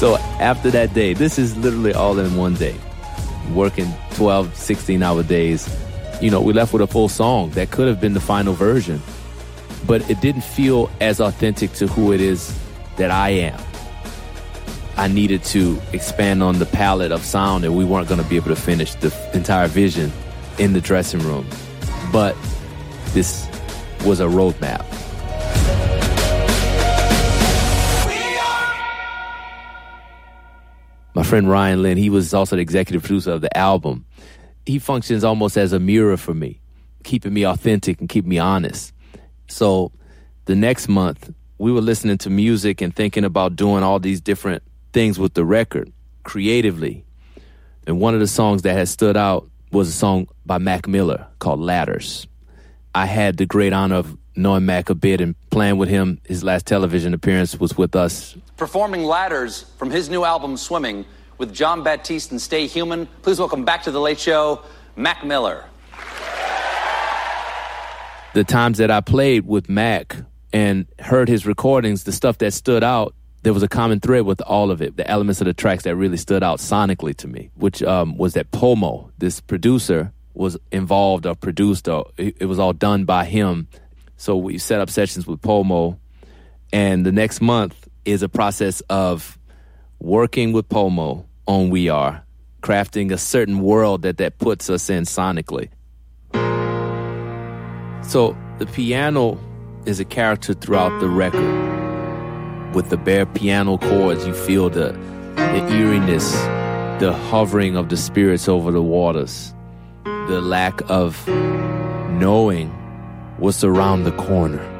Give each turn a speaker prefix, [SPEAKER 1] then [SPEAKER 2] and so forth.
[SPEAKER 1] So after that day, this is literally all in one day, working 12, 16-hour days. We left with a full song that could have been the final version, but it didn't feel as authentic to who it is that I am. I needed to expand on the palette of sound, and we weren't going to be able to finish the entire vision in the dressing room. But this was a roadmap. My friend Ryan Lynn, he was also the executive producer of the album. He functions almost as a mirror for me, keeping me authentic and keeping me honest. So the next month, we were listening to music and thinking about doing all these different things with the record creatively. And one of the songs that had stood out was a song by Mac Miller called Ladders. I had the great honor of knowing Mac a bit and playing with him. His last television appearance was with us.
[SPEAKER 2] Performing Ladders from his new album, Swimming, with John Baptiste and Stay Human. Please welcome back to The Late Show, Mac Miller.
[SPEAKER 1] The times that I played with Mac and heard his recordings, the stuff that stood out, there was a common thread with all of it. The elements of the tracks that really stood out sonically to me, which was that Pomo, this producer, was involved or produced, or it was all done by him. So we set up sessions with Pomo, and the next month is a process of working with Pomo on We Are, crafting a certain world that puts us in sonically. So the piano is a character throughout the record. With the bare piano chords, you feel the eeriness, the hovering of the spirits over the waters, the lack of knowing what's around the corner.